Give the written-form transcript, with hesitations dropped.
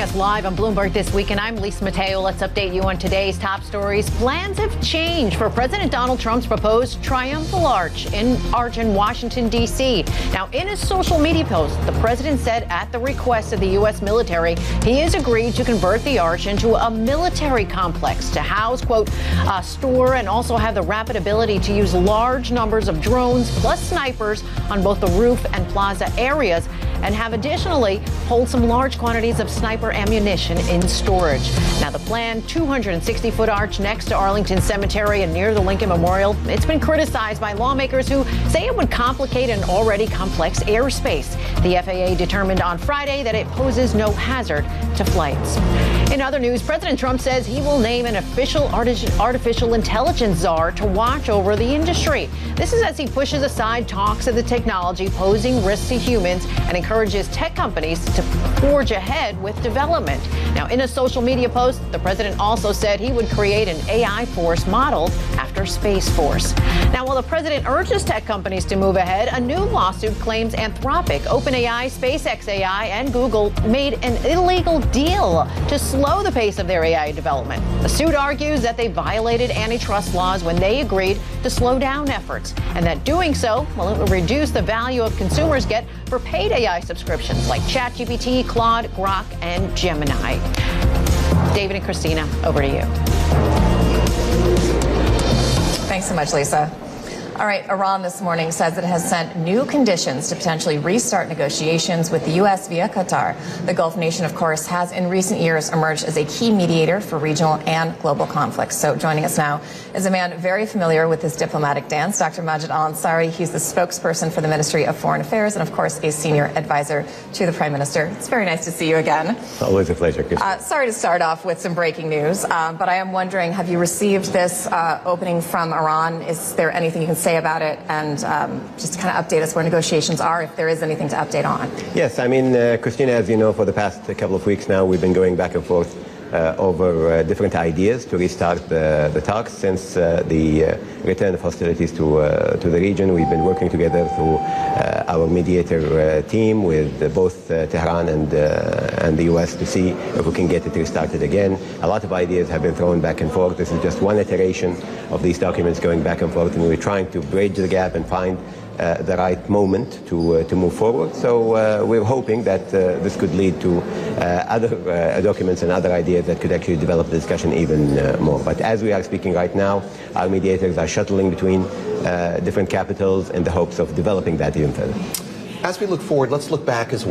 us live on Bloomberg This Week, and I'm Lisa Mateo. Let's update you on today's top stories. Plans have changed for President Donald Trump's proposed Triumphal Arch in Washington, D.C. Now, in a social media post, the president said at the request of the U.S. military, he has agreed to convert the arch into a military complex to house, quote, store and also have the rapid ability to use large numbers of drones plus snipers on both the roof and plaza areas, and have additionally hold some large quantities of sniper ammunition in storage. Now, the planned 260-foot arch next to Arlington Cemetery and near the Lincoln Memorial, it's been criticized by lawmakers who say it would complicate an already complex airspace. The FAA determined on Friday that it poses no hazard to flights. In other news, President Trump says he will name an official artificial intelligence czar to watch over the industry. This is as he pushes aside talks of the technology posing risks to humans and encourages tech companies to forge ahead with development. Now, in a social media post, the president also said he would create an AI force modeled after Space Force. Now, while the president urges tech companies to move ahead, a new lawsuit claims Anthropic, OpenAI, SpaceX AI, and Google made an illegal deal to slow the pace of their AI development. The suit argues that they violated antitrust laws when they agreed to slow down efforts, and that doing so, well, it will reduce the value of consumers get for paid AI subscriptions like ChatGPT, Claude, Grok, and Gemini. David and Christina, over to you. Thanks so much, Lisa. All right, Iran this morning says it has sent new conditions to potentially restart negotiations with the U.S. via Qatar. The Gulf nation, of course, has in recent years emerged as a key mediator for regional and global conflicts. So joining us now is a man very familiar with this diplomatic dance, Dr. Majid Al-Ansari. He's the spokesperson for the Ministry of Foreign Affairs and, of course, a senior advisor to the Prime Minister. It's very nice to see you again. Always a pleasure, sorry to start off with some breaking news, but I am wondering, have you received this opening from Iran? Is there anything you can say about it, and just to kind of update us where negotiations are, if there is anything to update on? Yes, I mean, Christina, as you know, for the past couple of weeks now, we've been going back and forth over different ideas to restart the talks. Since the return of hostilities to the region, we've been working together through our mediator team with both Tehran and the U.S. to see if we can get it restarted again. A lot of ideas have been thrown back and forth. This is just one iteration of these documents going back and forth, and we're trying to bridge the gap and find the right moment to move forward. So we're hoping that this could lead to other documents and other ideas that could actually develop the discussion even more. But as we are speaking right now, our mediators are shuttling between different capitals in the hopes of developing that even further. As we look forward, let's look back as well.